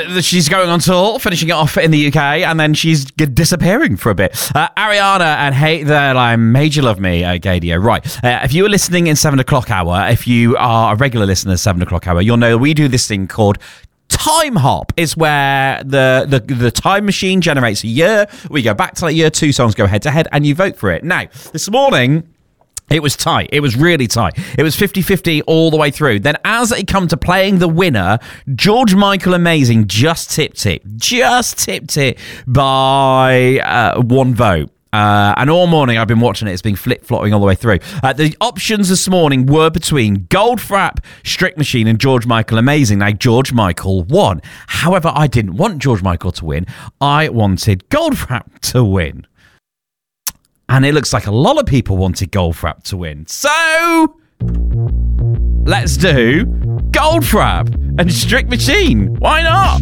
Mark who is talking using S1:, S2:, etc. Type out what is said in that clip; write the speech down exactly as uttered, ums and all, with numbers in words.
S1: she's going on tour, finishing it off in the U K, and then she's g- disappearing for a bit. Uh, Ariana and Hey There, I Made You Love Me, uh, Gadio. Right. Uh, if you were listening in seven o'clock hour, if you are a regular listener to seven o'clock hour, you'll know we do this thing called Time Hop. It's where the, the, the time machine generates a year. We go back to that year, two songs go head to head, and you vote for it. Now, this morning, it was tight. It was really tight. It was fifty-fifty all the way through. Then as it come to playing the winner, George Michael Amazing just tipped it. Just tipped it by uh, one vote. Uh, and all morning I've been watching it. It's been flip-flopping all the way through. Uh, the options this morning were between Goldfrapp, Strict Machine and George Michael Amazing. Now, George Michael won. However, I didn't want George Michael to win. I wanted Goldfrapp to win. And it looks like a lot of people wanted Goldfrapp to win. So, let's do Goldfrapp and Strict Machine. Why not?